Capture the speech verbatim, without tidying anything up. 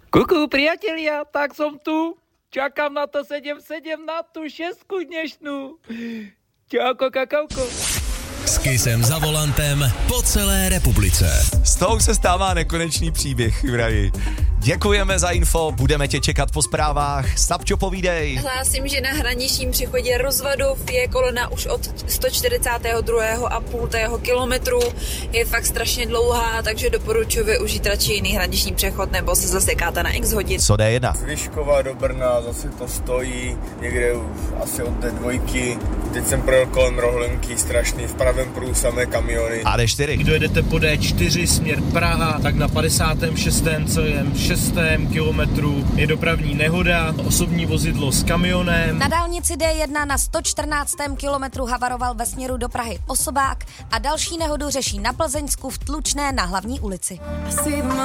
Kuku, priatelia, tak som tu. Čakám na to, sedem, sedem na tu šestku dnešnú. Čauko, kakauko. S Kissem za volantem po celé republice. Z toho se stává nekonečný příběh, vraví. Děkujeme za info, budeme tě čekat po zprávách. Sapčo, povídej. Hlásím, že na hraničním přechodě Rozvadov je kolona už od sto čtyřicátého druhého a půl kilometru. Je fakt strašně dlouhá, takže doporučuji využít radši jiný hraniční přechod, nebo se zasekáte na x hodin. Co D jedna? Z Vyškova do Brna zase to stojí někde už asi od té dvojky. Teď jsem projel kolem Rohlenky, strašný, v pravém pruhu samé kamiony. A D čtyři. Kdo jedete po D čtyři směr Praha, tak na padesátém šestém celém šestém kilometru je dopravní nehoda, osobní vozidlo s kamionem. Na dálnici D jedna na sto čtrnáctém kilometru havaroval ve směru do Prahy osobák a další nehodu řeší na Plzeňsku v Tlučné na Hlavní ulici.